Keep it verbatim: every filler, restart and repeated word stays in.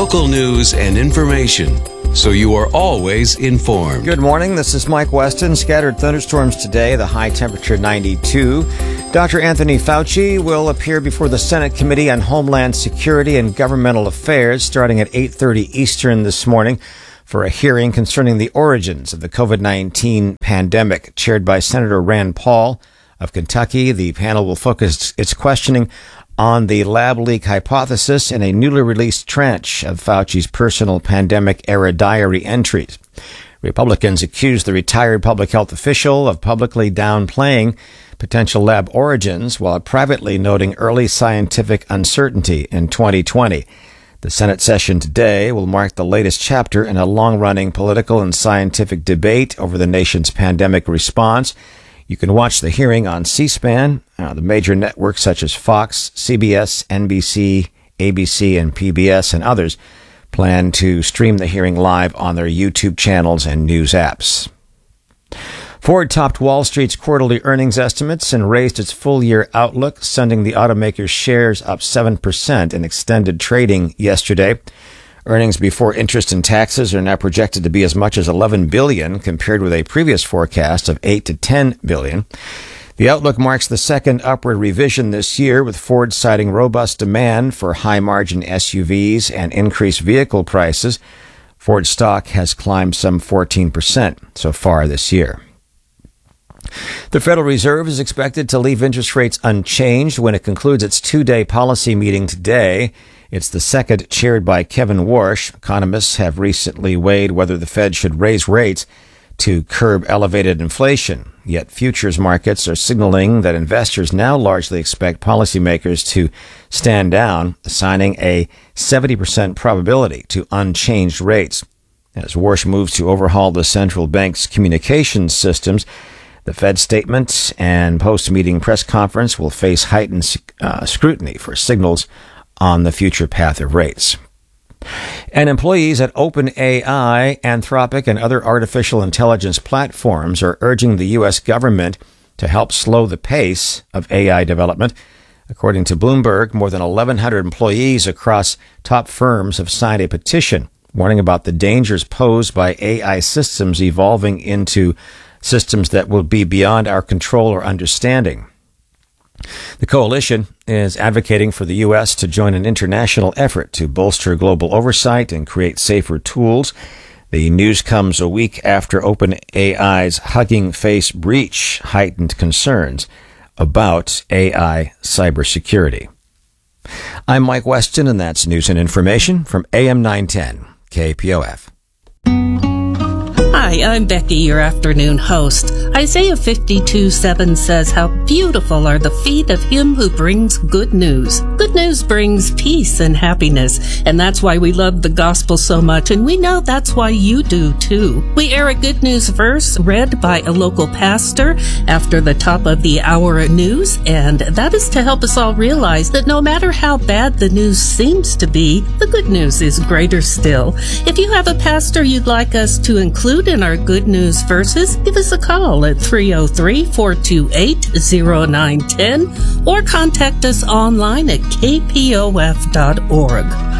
local news and information, so you are always informed. Good morning. This is Mike Weston. Scattered thunderstorms today, the high temperature ninety-two. Doctor Anthony Fauci will appear before the Senate Committee on Homeland Security and Governmental Affairs starting at eight thirty Eastern this morning for a hearing concerning the origins of the COVID nineteen pandemic, chaired by Senator Rand Paul of Kentucky. The panel will focus its questioning on the lab leak hypothesis and a newly released tranche of Fauci's personal pandemic-era diary entries. Republicans accuse the retired public health official of publicly downplaying potential lab origins while privately noting early scientific uncertainty in twenty twenty. The Senate session today will mark the latest chapter in a long-running political and scientific debate over the nation's pandemic response. You can watch the hearing on C-SPAN. Uh, the major networks such as Fox, C B S, N B C, A B C, and P B S and others plan to stream the hearing live on their YouTube channels and news apps. Ford topped Wall Street's quarterly earnings estimates and raised its full-year outlook, sending the automaker's shares up seven percent in extended trading yesterday. Earnings before interest and taxes are now projected to be as much as eleven billion dollars, compared with a previous forecast of eight to ten billion dollars. The outlook marks the second upward revision this year, with Ford citing robust demand for high-margin S U Vs and increased vehicle prices. Ford stock has climbed some fourteen percent so far this year. The Federal Reserve is expected to leave interest rates unchanged when it concludes its two-day policy meeting today. It's the second chaired by Kevin Warsh. Economists have recently weighed whether the Fed should raise rates to curb elevated inflation. Yet futures markets are signaling that investors now largely expect policymakers to stand down, assigning a seventy percent probability to unchanged rates. As Warsh moves to overhaul the central bank's communications systems, the Fed statement and post-meeting press conference will face heightened uh, scrutiny for signals on the future path of rates. And employees at OpenAI, Anthropic, and other artificial intelligence platforms are urging the U S government to help slow the pace of A I development. According to Bloomberg, more than eleven hundred employees across top firms have signed a petition warning about the dangers posed by A I systems evolving into systems that will be beyond our control or understanding. The coalition is advocating for the U S to join an international effort to bolster global oversight and create safer tools. The news comes a week after OpenAI's Hugging Face breach heightened concerns about A I cybersecurity. I'm Mike Weston, and that's news and information from A M nine ten K P O F. Hi, I'm Becky, your afternoon host. Isaiah fifty-two seven says, "How beautiful are the feet of him who brings good news." Good news brings peace and happiness, and that's why we love the gospel so much, and we know that's why you do too. We air a good news verse read by a local pastor after the top of the hour news, and that is to help us all realize that no matter how bad the news seems to be, the good news is greater still. If you have a pastor you'd like us to include in our good news verses, give us a call at three oh three, four two eight, oh nine one oh or contact us online at k p o f dot org.